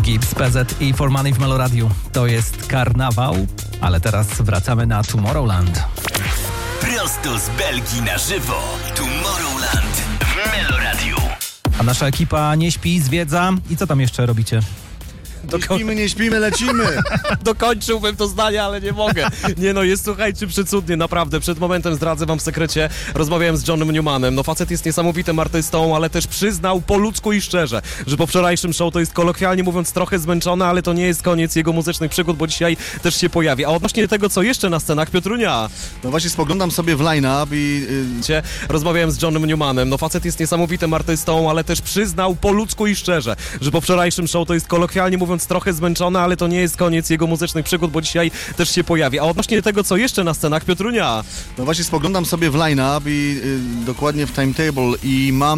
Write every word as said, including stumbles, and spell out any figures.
Gibbs, P Z i For Money w Meloradiu. To jest karnawał, ale teraz wracamy na Tomorrowland. Prosto z Belgii na żywo. Tomorrowland w Meloradiu. A nasza ekipa nie śpi, zwiedza. I co tam jeszcze robicie? Nie śpimy, nie śpimy, lecimy. Dokończyłbym to zdanie, ale nie mogę. Nie no, jest słuchajcie, przecudnie, naprawdę. Przed momentem zdradzę wam w sekrecie, rozmawiałem z Johnem Newmanem. No facet jest niesamowitym artystą, ale też przyznał po ludzku i szczerze, że po wczorajszym show to jest kolokwialnie mówiąc trochę zmęczony, ale to nie jest koniec jego muzycznych przygód, bo dzisiaj też się pojawi. A odnośnie tego, co jeszcze na scenach, Piotrunia. No właśnie spoglądam sobie w line-up i... Yy... Rozmawiałem z Johnem Newmanem. No facet jest niesamowitym artystą, ale też przyznał po ludzku i szczerze, że po wczorajszym show to jest kolokwialnie mówiąc trochę zmęczony, ale to nie jest koniec jego muzycznych przygód, bo dzisiaj też się pojawi. A odnośnie tego, co jeszcze na scenach, Piotrunia. No właśnie spoglądam sobie w line-up i yy, dokładnie w timetable i mam